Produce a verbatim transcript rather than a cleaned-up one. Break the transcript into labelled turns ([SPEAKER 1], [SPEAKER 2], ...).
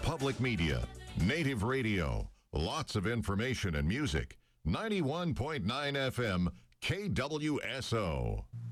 [SPEAKER 1] Public Media, Native Radio, lots of information and music. ninety-one point nine F M, K W S O.